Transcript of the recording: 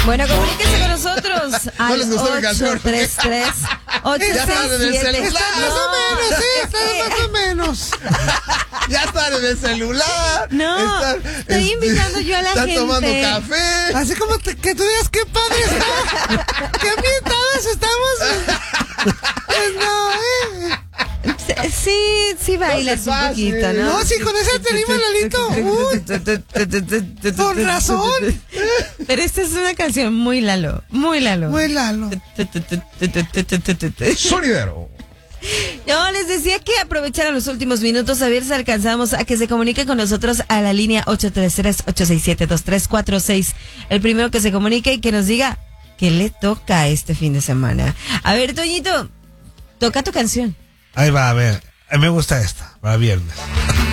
Bueno, comuníquense con nosotros al No les gustó mi canción. 833-867. Está Más o menos, sí, está más o menos. Ya están en el celular. No, estoy invitando yo a la gente. Están tomando café. Así como que tú digas, qué padre está. Qué ambientados estamos. Pues no, Sí bailas un poquito, ¿no? No, sí, con esa te anima, Lalito. Con razón. Pero esta es una canción muy Lalo, muy Lalo. Muy Lalo. Sonidero. Yo les decía que aprovecharan los últimos minutos a ver si alcanzamos a que se comunique con nosotros a la línea 833-867-2346. El primero que se comunique y que nos diga qué le toca este fin de semana. A ver, Toñito, toca tu canción. Ahí va, a ver. A mí me gusta esta, para viernes.